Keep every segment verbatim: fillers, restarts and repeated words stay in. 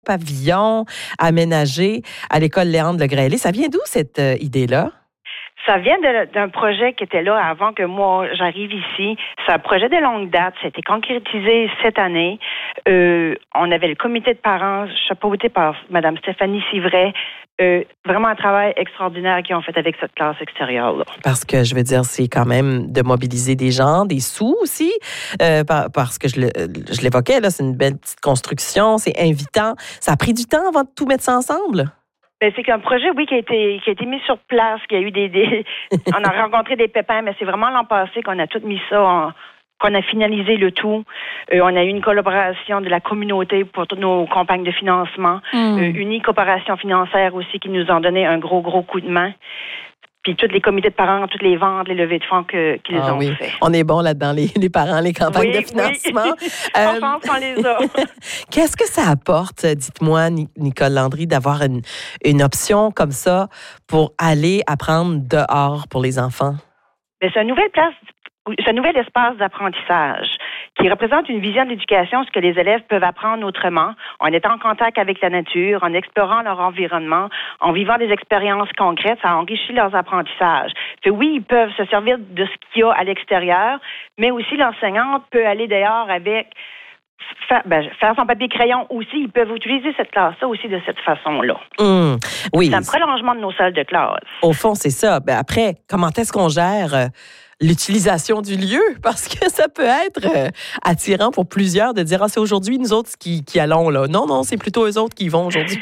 pavillon aménagé à l'école Léandre Le Graëlé. Ça vient d'où cette euh, idée-là? Ça vient de, d'un projet qui était là avant que moi j'arrive ici. C'est un projet de longue date. Ça a été concrétisé cette année. Euh, on avait le comité de parents chapeauté par Mme Stéphanie Sivray. Euh, vraiment un travail extraordinaire qu'ils ont fait avec cette classe extérieure-là. Parce que, je veux dire, c'est quand même de mobiliser des gens, des sous aussi, euh, parce que je, le, je l'évoquais, là, c'est une belle petite construction, c'est invitant. Ça a pris du temps avant de tout mettre ça ensemble? Ben, c'est qu'un projet, oui, qui a été qui a été mis sur place, qui a eu des, des on a rencontré des pépins, mais c'est vraiment l'an passé qu'on a tout mis ça, en, qu'on a finalisé le tout. Euh, on a eu une collaboration de la communauté pour toutes nos campagnes de financement, mmh. euh, Unie Coopération financière aussi qui nous ont donné un gros gros coup de main. Puis tous les comités de parents, toutes les ventes, les levées de fonds que, qu'ils ah, ont oui. fait. On est bon là-dedans, les, les parents, les campagnes oui, de financement. Oui. euh, on pense qu'on les a. Qu'est-ce que ça apporte, dites-moi, Nicole Landry, d'avoir une, une option comme ça pour aller apprendre dehors pour les enfants? Bien, c'est une nouvelle place, c'est un nouvel espace d'apprentissage qui représente une vision d'éducation, ce que les élèves peuvent apprendre autrement, en étant en contact avec la nature, en explorant leur environnement, en vivant des expériences concrètes. Ça enrichit leurs apprentissages. Fait, oui, ils peuvent se servir de ce qu'il y a à l'extérieur, mais aussi l'enseignante peut aller dehors avec Faire, ben, faire son papier crayon aussi. Ils peuvent utiliser cette classe-là aussi de cette façon-là. Mmh, oui. C'est un prolongement de nos salles de classe. Au fond, c'est ça. Ben, après, comment est-ce qu'on gère euh, l'utilisation du lieu? Parce que ça peut être euh, attirant pour plusieurs de dire « Ah, c'est aujourd'hui nous autres qui, qui allons là. » Non, non, c'est plutôt eux autres qui y vont aujourd'hui.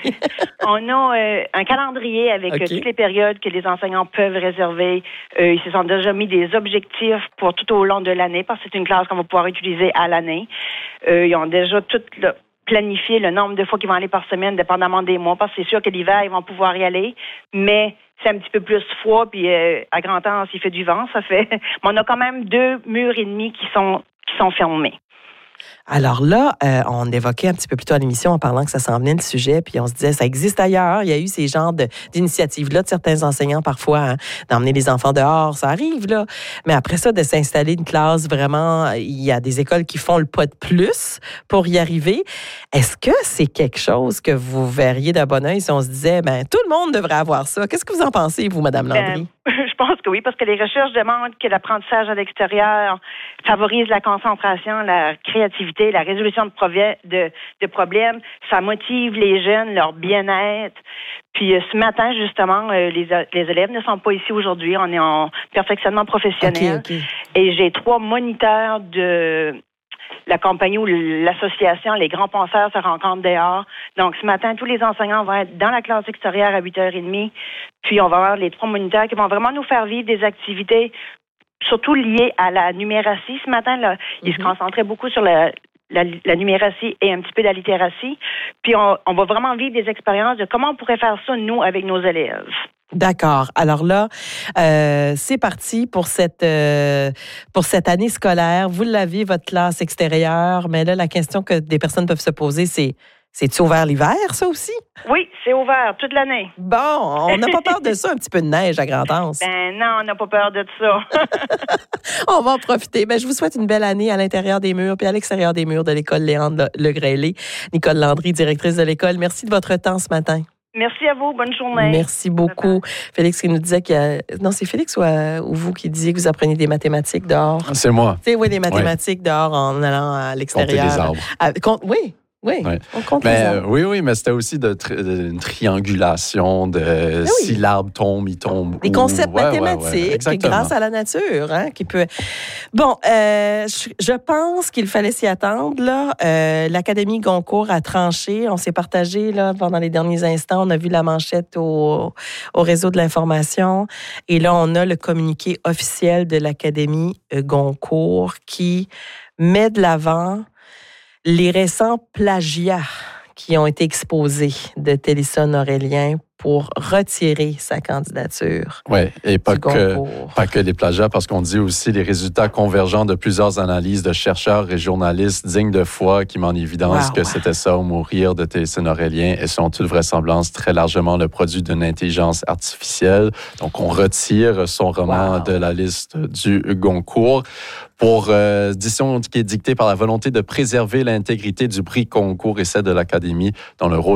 On a euh, un calendrier avec okay. euh, toutes les périodes que les enseignants peuvent réserver. Euh, ils se sont déjà mis des objectifs pour tout au long de l'année parce que c'est une classe qu'on va pouvoir utiliser à l'année. Euh, ils ont déjà tout le, planifié le nombre de fois qu'ils vont aller par semaine, dépendamment des mois, parce que c'est sûr que l'hiver, ils vont pouvoir y aller, mais c'est un petit peu plus froid, puis euh, à grand temps, s'il fait du vent, ça fait... Mais on a quand même deux murs et demi qui sont, qui sont fermés. Alors là, euh, on évoquait un petit peu plus tôt à l'émission en parlant que ça s'en venait le sujet, puis on se disait, ça existe ailleurs. Il y a eu ces genres de, d'initiatives-là de certains enseignants parfois, hein, d'emmener les enfants dehors, ça arrive, là. Mais après ça, de s'installer une classe, vraiment, il y a des écoles qui font le pas de plus pour y arriver. Est-ce que c'est quelque chose que vous verriez d'un bon œil si on se disait, ben tout le monde devrait avoir ça? Qu'est-ce que vous en pensez, vous, Mme Landry? Ben, je pense que oui, parce que les recherches démontrent que l'apprentissage à l'extérieur favorise la concentration, la créativité, la résolution de, provi- de, de problèmes. Ça motive les jeunes, leur bien-être. Puis euh, ce matin, justement, euh, les, les élèves ne sont pas ici aujourd'hui. On est en perfectionnement professionnel. Okay, okay. Et j'ai trois moniteurs de la compagnie ou l'association, les grands penseurs se rencontrent dehors. Donc, ce matin, tous les enseignants vont être dans la classe extérieure à huit heures trente. Puis, on va avoir les trois moniteurs qui vont vraiment nous faire vivre des activités, surtout liées à la numératie. Ce matin, là, ils mm-hmm. se concentraient beaucoup sur la, la, la numératie et un petit peu de la littératie. Puis, on, on va vraiment vivre des expériences de comment on pourrait faire ça, nous, avec nos élèves. D'accord. Alors là, euh, c'est parti pour cette euh, pour cette année scolaire. Vous l'avez, votre classe extérieure, mais là, la question que des personnes peuvent se poser, c'est c'est-tu ouvert l'hiver, ça aussi? Oui, c'est ouvert toute l'année. Bon, on n'a pas peur de ça, un petit peu de neige à Grande-Anse. Ben non, on n'a pas peur de ça. On va en profiter. Ben, je vous souhaite une belle année à l'intérieur des murs puis à l'extérieur des murs de l'école Léandre Le Graëlé. Nicole Landry, directrice de l'école, merci de votre temps ce matin. Merci à vous. Bonne journée. Merci beaucoup. Bye-bye. Félix qui nous disait qu'il y a... Non, c'est Félix ou, euh, ou vous qui disiez que vous appreniez des mathématiques dehors? C'est moi. Tu sais, oui, des mathématiques oui. dehors en allant à l'extérieur. Compter les arbres. À, con... Oui. Oui, oui. On compte mais, les arbres. Oui, oui, mais c'était aussi de tri- une triangulation de oui. si l'arbre tombe, il tombe. Des où. concepts ouais, mathématiques ouais, ouais. grâce à la nature, hein, qui peut. Bon, euh, je, je pense qu'il fallait s'y attendre. Là, euh, l'Académie Goncourt a tranché. On s'est partagé là pendant les derniers instants. On a vu la manchette au, au réseau de l'information, et là, on a le communiqué officiel de l'Académie Goncourt qui met de l'avant les récents plagiats qui ont été exposés de Télésphone Aurélien pour retirer sa candidature. Oui, et pas que, pas que les plagiats, parce qu'on dit aussi les résultats convergents de plusieurs analyses de chercheurs et journalistes dignes de foi qui met en évidence wow. que c'était ça ou mourir de Télésphone Aurélien et sont toute vraisemblance très largement le produit d'une intelligence artificielle. Donc, on retire son roman wow. de la liste du Goncourt. Pour euh, décision qui est dictée par la volonté de préserver l'intégrité du prix Goncourt et celle de l'Académie dans le rôle